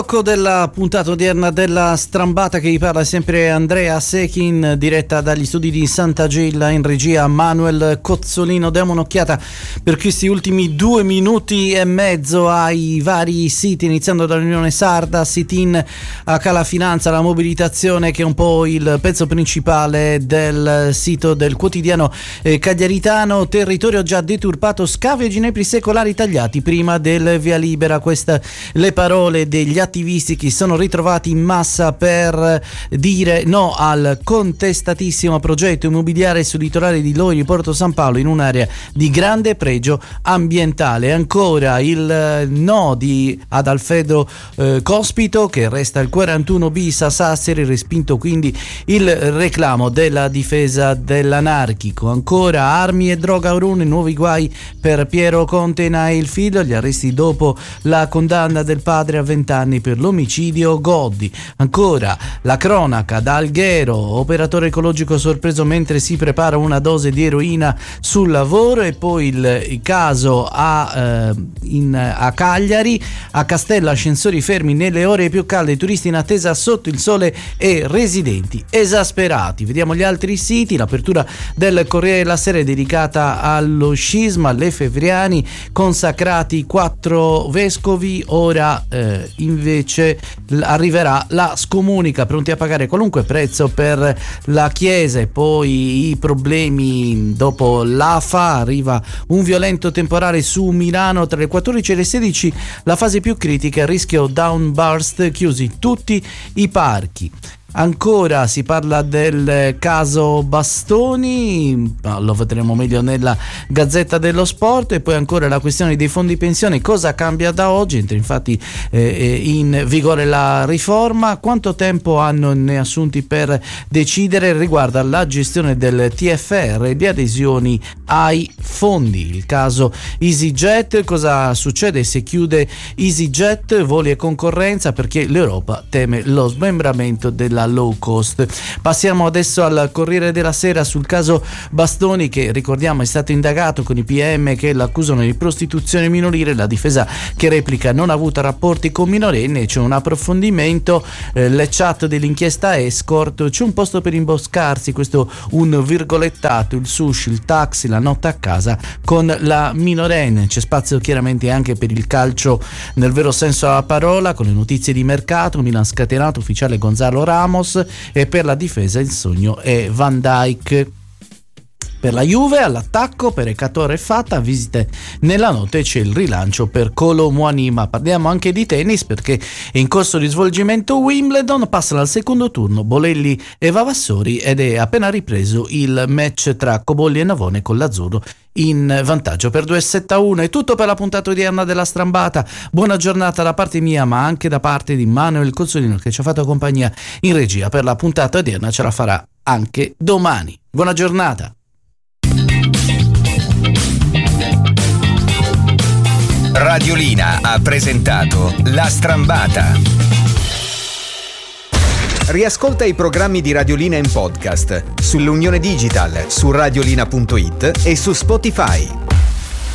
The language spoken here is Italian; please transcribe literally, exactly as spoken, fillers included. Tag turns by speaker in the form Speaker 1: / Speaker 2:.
Speaker 1: Della puntata odierna della Strambata, che vi parla sempre Andrea Sechin, diretta dagli studi di Sant'Agilla, in regia Manuel Cozzolino. Diamo un'occhiata per questi ultimi due minuti e mezzo ai vari siti, iniziando dall'Unione Sarda, sit-in a Calafinanza, la mobilitazione che è un po' il pezzo principale del sito del quotidiano eh, cagliaritano. Territorio già deturpato, scavi e ginepri secolari tagliati prima del via libera. Queste le parole degli attivisti che sono ritrovati in massa per dire no al contestatissimo progetto immobiliare sul litorale di Lori, Porto San Paolo, in un'area di grande pregio ambientale. Ancora il no di ad Alfredo eh, Cospito, che resta il quarantuno bis a Sassari, respinto quindi il reclamo della difesa dell'anarchico. Ancora armi e droga a Orune, nuovi guai per Piero Conte e il figlio, gli arresti dopo la condanna del padre a vent'anni per l'omicidio Goddi. Ancora la cronaca da Alghero, operatore ecologico sorpreso mentre si prepara una dose di eroina sul lavoro. E poi il, il caso a, eh, in, a Cagliari, a Castello ascensori fermi nelle ore più calde, turisti in attesa sotto il sole e residenti esasperati. Vediamo gli altri siti. L'apertura del Corriere della Sera è dedicata allo scisma, le Fevriani, consacrati quattro vescovi, ora eh, invece arriverà la scomunica, pronti a pagare qualunque prezzo per la Chiesa. E poi i problemi dopo l'A F A, arriva un violento temporale su Milano tra le quattordici e le sedici, la fase più critica, rischio downburst, chiusi tutti i parchi. Ancora si parla del caso Bastoni, lo vedremo meglio nella Gazzetta dello Sport. E poi ancora la questione dei fondi pensione, cosa cambia da oggi? Entra infatti eh, in vigore la riforma, quanto tempo hanno ne assunti per decidere, riguarda la gestione del T F R e le adesioni ai fondi. Il caso EasyJet, cosa succede se chiude EasyJet, voli e concorrenza, perché l'Europa teme lo smembramento della low cost. Passiamo adesso al Corriere della Sera sul caso Bastoni, che ricordiamo è stato indagato con i P M che l'accusano di prostituzione minorile, la difesa che replica non ha avuto rapporti con minorenni. C'è un approfondimento, eh, le chat dell'inchiesta escort, c'è un posto per imboscarsi, questo un virgolettato, il sushi, il taxi, la notte a casa con la minorenne. C'è spazio chiaramente anche per il calcio nel vero senso della parola, con le notizie di mercato, Milan scatenato, ufficiale Gonzalo Ramos, e per la difesa il sogno è Van Dijk. Per la Juve all'attacco, per Ecatore fatta, visite nella notte, c'è il rilancio per Kolo Muani. Ma parliamo anche di tennis, perché è in corso di svolgimento Wimbledon, passa al secondo turno Bolelli e Vavassori ed è appena ripreso il match tra Cobolli e Navone, con l'azzurro in vantaggio per due sette a uno. È tutto per la puntata odierna della Strambata. Buona giornata da parte mia, ma anche da parte di Manuel Cozzolino, che ci ha fatto compagnia in regia per la puntata odierna, ce la farà anche domani. Buona giornata.
Speaker 2: Radiolina ha presentato La Strambata. Riascolta i programmi di Radiolina in podcast sull'Unione Digital, su radiolina punto it e su Spotify.